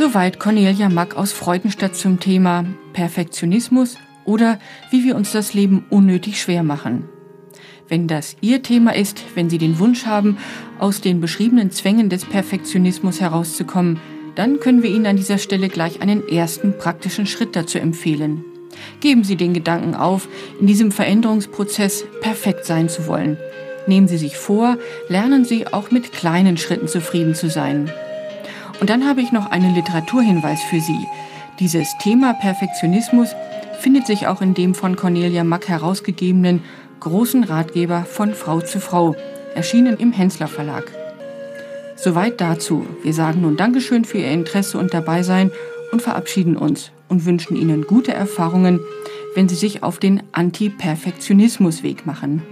Soweit Cornelia Mack aus Freudenstadt zum Thema Perfektionismus oder wie wir uns das Leben unnötig schwer machen. Wenn das Ihr Thema ist, wenn Sie den Wunsch haben, aus den beschriebenen Zwängen des Perfektionismus herauszukommen, dann können wir Ihnen an dieser Stelle gleich einen ersten praktischen Schritt dazu empfehlen. Geben Sie den Gedanken auf, in diesem Veränderungsprozess perfekt sein zu wollen. Nehmen Sie sich vor, lernen Sie auch mit kleinen Schritten zufrieden zu sein. Und dann habe ich noch einen Literaturhinweis für Sie. Dieses Thema Perfektionismus findet sich auch in dem von Cornelia Mack herausgegebenen großen Ratgeber von Frau zu Frau, erschienen im Hensler Verlag. Soweit dazu. Wir sagen nun Dankeschön für Ihr Interesse und Dabeisein und verabschieden uns und wünschen Ihnen gute Erfahrungen, wenn Sie sich auf den Anti-Perfektionismus-Weg machen.